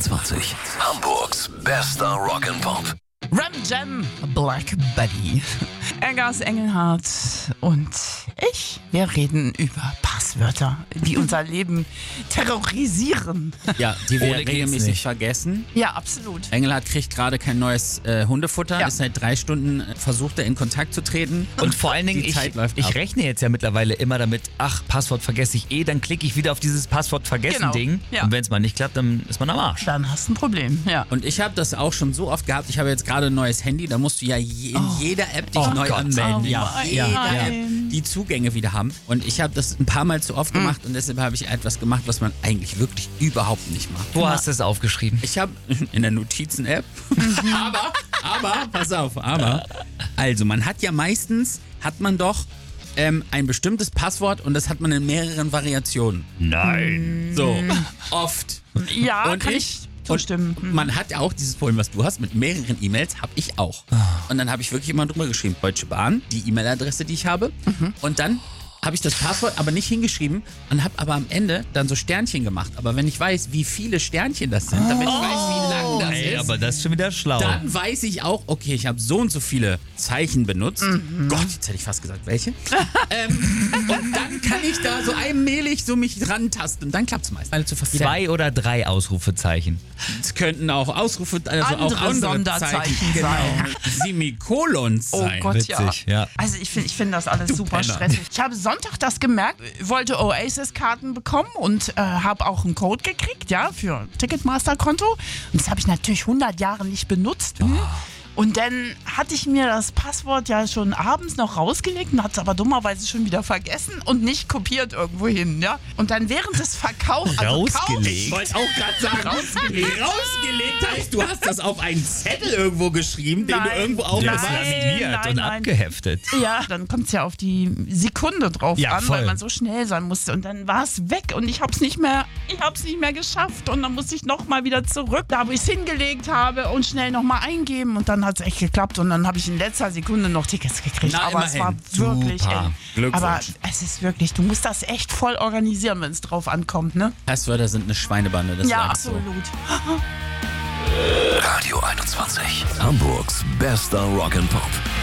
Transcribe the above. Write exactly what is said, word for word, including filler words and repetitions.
einundzwanzig. Hamburgs bester Rock'n'Pop. Ram Jam, Black Buddy, Eggers Engelhardt und ich, wir reden über Passwörter, die unser Leben terrorisieren. Ja, die wir Ohne geht's regelmäßig nicht. vergessen. Ja, absolut. Engelhardt kriegt gerade kein neues äh, Hundefutter. Ja. Ist seit drei Stunden äh, versucht er in Kontakt zu treten. Und vor allen Dingen, Die ich, Zeit läuft ab. ich rechne jetzt ja mittlerweile immer damit, ach, Passwort vergesse ich eh, dann klicke ich wieder auf dieses Passwort vergessen Genau, Ding. ja. Und wenn es mal nicht klappt, dann ist man am Arsch. Dann hast du ein Problem, ja. Und ich habe das auch schon so oft gehabt. Ich habe jetzt gerade ein neues Handy. Da musst du ja je, in jeder App dich Oh neu Gott. anmelden. Oh ja, nein. jeder App Nein. die Zugänge wieder haben. Und ich habe das ein paar Mal zu oft gemacht. Und deshalb habe ich etwas gemacht, was man eigentlich wirklich überhaupt nicht macht. Wo hast du es aufgeschrieben? Ich habe in der Notizen-App, aber, aber, pass auf, aber, also man hat ja meistens, hat man doch ähm, ein bestimmtes Passwort und das hat man in mehreren Variationen. Nein. So, oft. Ja, Und kann ich- ich zustimmen. Und man hat ja auch dieses Problem, was du hast, mit mehreren E-Mails, habe ich auch. Und dann habe ich wirklich immer drüber geschrieben, Deutsche Bahn, die E-Mail-Adresse, die ich habe. Und dann habe ich das Passwort aber nicht hingeschrieben und habe aber am Ende dann so Sternchen gemacht. Aber wenn ich weiß, wie viele Sternchen das sind, damit ich weiß, wie lang das Ey, ist, aber das ist schon wieder schlau. dann weiß ich auch, okay, ich habe so und so viele Zeichen benutzt. Gott, jetzt hätte ich fast gesagt, welche. ähm, und dann kann ich da so allmählich so mich rantasten. Und dann klappt es meist. Alle zu verstehen. Zwei oder drei Ausrufezeichen. Es könnten auch Ausrufe, also Andere auch andere Sonderzeichen Zeichen, genau. sein. Semikolons Oh sein. Gott, Witzig, ja. ja. Also ich finde ich find das alles super Penner. stressig. Ich habe Sonntag das gemerkt, wollte Oasis-Karten bekommen und äh, habe auch einen Code gekriegt, ja, für Ticketmaster-Konto. Und das habe ich natürlich hundert Jahre nicht benutzt. Hm? Und dann hatte ich mir das Passwort ja schon abends noch rausgelegt und hatte es aber dummerweise schon wieder vergessen und nicht kopiert irgendwo hin, ja. Und dann während des Verkaufs, also Rausgelegt? Ich wollte auch gerade sagen, rausgelegt. Rausgelegt heißt, du hast das auf einen Zettel irgendwo geschrieben, den Nein. du irgendwo Ja, aufbewahrst. laminiert nein, und nein. abgeheftet. ja, dann kommt es ja auf die Sekunde drauf Ja, an, voll. weil man so schnell sein musste. Und dann war es weg und ich habe es nicht mehr, ich habe es nicht mehr geschafft. Und dann musste ich nochmal wieder zurück, da wo ich es hingelegt habe und schnell nochmal eingeben. Und dann hat es echt geklappt. Und dann habe ich in letzter Sekunde noch Tickets gekriegt. Na, aber es war immerhin. wirklich Super. eng. Glückwunsch. Aber es ist wirklich, du musst das echt voll organisieren, wenn es drauf ankommt, ne? Passwörter sind eine Schweinebande, das Ja, sagst du. absolut. Radio einundzwanzig. Hamburgs bester Rock'n'Pop.